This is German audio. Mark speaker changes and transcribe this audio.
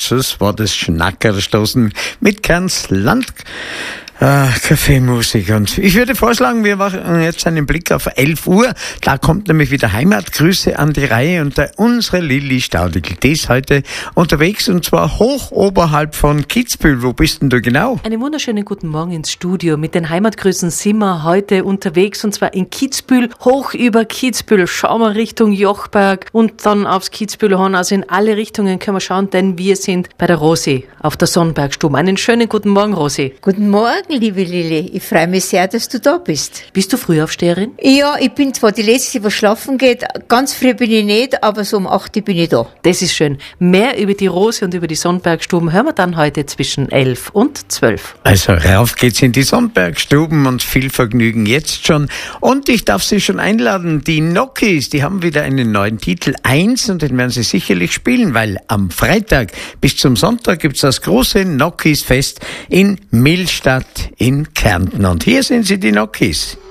Speaker 1: Das war das Schnackerstoßen mit Kerns Kaffeemusik. Und ich würde vorschlagen, wir machen jetzt einen Blick auf 11 Uhr. Da kommt nämlich wieder Heimatgrüße an die Reihe und unsere Lilli Staudigl, die ist heute unterwegs und zwar hoch oberhalb von Kitzbühel. Wo bist denn du genau?
Speaker 2: Einen wunderschönen guten Morgen ins Studio. Mit den Heimatgrüßen sind wir heute unterwegs und zwar in Kitzbühel, hoch über Kitzbühel. Schauen wir Richtung Jochberg und dann aufs Kitzbühelhorn. Also in alle Richtungen können wir schauen, denn wir sind bei der Rosi auf der Sonnbergstube. Einen schönen guten Morgen, Rosi.
Speaker 3: Guten Morgen, liebe Lilli. Ich freue mich sehr, dass du da bist.
Speaker 2: Bist du Frühaufsteherin?
Speaker 3: Ja, ich bin zwar die Letzte, die schlafen geht. Ganz früh bin ich nicht, aber so um 8 Uhr bin ich da.
Speaker 2: Das ist schön. Mehr über die Rosi und über die Sonnbergstuben hören wir dann heute zwischen 11 und 12.
Speaker 1: Also rauf geht's in die Sonnbergstuben und viel Vergnügen jetzt schon. Und ich darf Sie schon einladen, die Nokis, die haben wieder einen neuen Titel 1 und den werden Sie sicherlich spielen, weil am Freitag bis zum Sonntag gibt's das große Nokis-Fest in Millstatt in Kärnten. Und hier sind sie, die Nokis.